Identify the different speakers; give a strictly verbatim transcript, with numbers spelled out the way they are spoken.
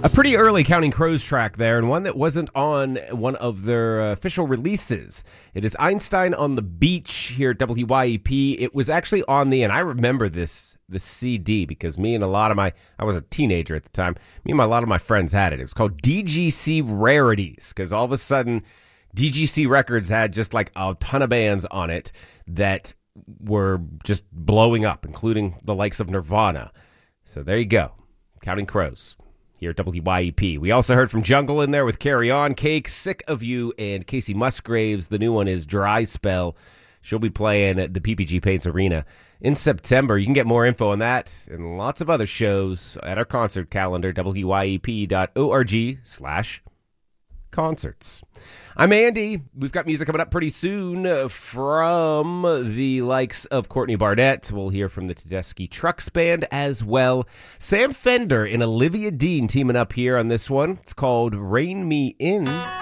Speaker 1: A pretty early Counting Crows track there, and one that wasn't on one of their uh, official releases. It is Einstein on the Beach here at W Y E P. It was actually on the, and I remember this the C D because me and a lot of my, I was a teenager at the time, me and my, a lot of my friends had it. It was called D G C Rarities because all of a sudden D G C Records had just like a ton of bands on it that were just blowing up, including the likes of Nirvana. So there you go, Counting Crows here at W Y E P. We also heard from Jungle in there with Carry On, Cake, Sick of You, and Casey Musgraves. The new one is Dry Spell. She'll be playing at the P P G Paints Arena in September. You can get more info on that and lots of other shows at our concert calendar, W Y E P dot org slash concerts. I'm Andy. We've got music coming up pretty soon from the likes of Courtney Barnett. We'll hear from the Tedeschi Trucks Band as well. Sam Fender and Olivia Dean teaming up here on this one. It's called Rain Me In.